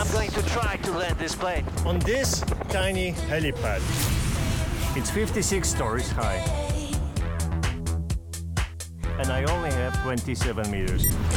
I'm going to try to land this plane. On this tiny helipad. It's 56 stories high. And I only have 27 meters.